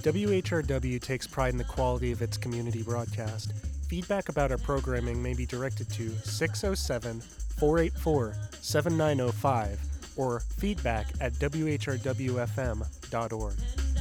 WHRW takes pride in the quality of its community broadcast. Feedback about our programming may be directed to 607-484-7905 or feedback@whrwfm.org.